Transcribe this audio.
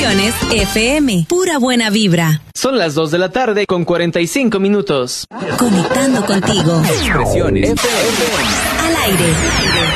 Expresiones FM. Pura buena vibra. Son las 2 de la tarde con 45 minutos. Conectando contigo. Expresiones FM. Al aire.